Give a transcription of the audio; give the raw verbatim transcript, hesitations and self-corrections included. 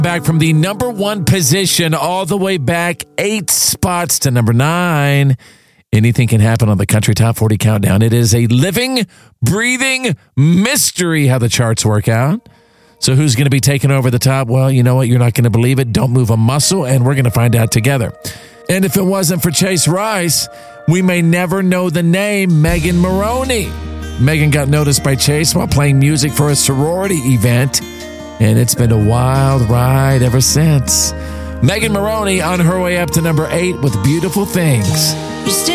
Back from the number one position all the way back eight spots to number nine. Anything can happen on the Country Top forty Countdown. It is a living, breathing mystery how the charts work out. So who's going to be taking over the top? Well, you know what? You're not going to believe it. Don't move a muscle, and we're going to find out together. And if it wasn't for Chase Rice, we may never know the name Megan Moroney. Megan got noticed by Chase while playing music for a sorority event, and it's been a wild ride ever since. Megan Moroney on her way up to number eight with Beautiful Things.